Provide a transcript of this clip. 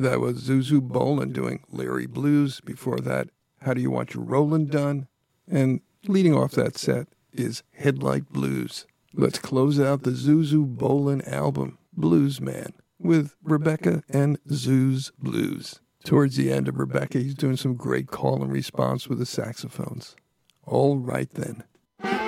That was Zuzu Bolin doing Larry Blues. Before that, How Do You Want Your Rollin' Done? And leading off that set is Headlight Blues. Let's close out the Zuzu Bolin album, Blues Man, with Rebecca and Zoo's Blues. Towards the end of Rebecca, he's doing some great call and response with the saxophones. All right then.